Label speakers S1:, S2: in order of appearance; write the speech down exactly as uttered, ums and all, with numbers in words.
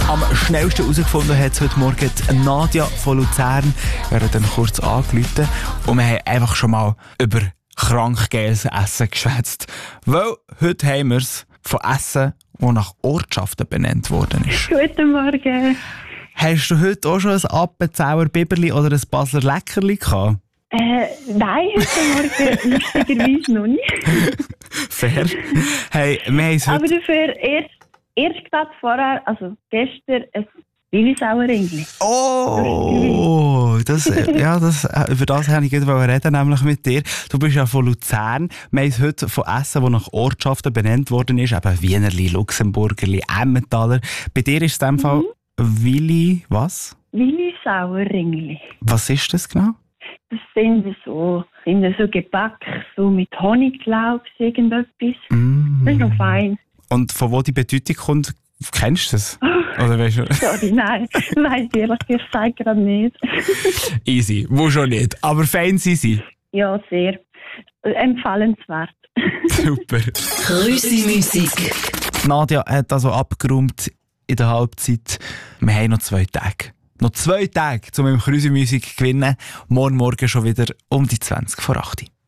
S1: Am schnellsten herausgefunden hat es heute Morgen die Nadia von Luzern. Wir haben dann kurz angerufen und wir haben einfach schon mal über krankgeiles Essen geschwätzt. Weil heute haben wir es von Essen, das nach Ortschaften benannt worden ist.
S2: Guten Morgen.
S1: Hast du heute auch schon ein Appenzeller Biberli oder ein Basler Leckerli gehabt?
S2: Äh, nein, heute Morgen lustigerweise noch nicht.
S1: Fair. Hey, wir haben es heute...
S2: Aber dafür erst, erst gerade vorher, also gestern, ein Willisauer-Ringli.
S1: Oh, das, ja, das, über das wollte ich gerade reden, nämlich mit dir. Du bist ja von Luzern. Wir haben es heute von Essen, das nach Ortschaften benannt worden ist, eben Wienerli, Luxemburgerli, Emmentaler. Bei dir ist es in dem Fall Willi, was?
S2: Willisauer-Ringli.
S1: Was ist das genau?
S2: Das sind so, sind so Gebäck, so mit Honig, glaube ich, irgendetwas.
S1: Mm.
S2: Das ist noch fein.
S1: Und von wo die Bedeutung kommt, kennst du das? Oder weißt du?
S2: Sorry, nein, weiss ich ehrlich gesagt gerade nicht.
S1: Easy, wo schon nicht. Aber fein sind sie.
S2: Ja, sehr. Empfehlenswert.
S1: Super.
S3: Krüsi-Musik.
S1: Nadia hat also abgeräumt in der Halbzeit. Wir haben noch zwei Tage. Noch zwei Tage, um im Krüsi-Musik zu gewinnen. Morgen Morgen schon wieder um die zwanzig vor acht.